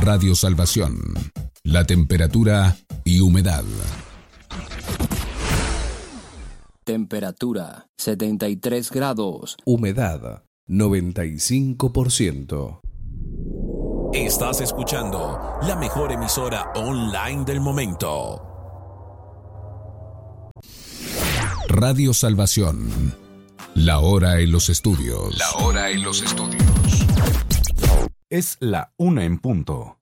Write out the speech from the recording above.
Radio Salvación. La temperatura y humedad. Temperatura 73 grados. Humedad 95%. Estás escuchando la mejor emisora online del momento. Radio Salvación. La hora en los estudios. Es la 1 en punto.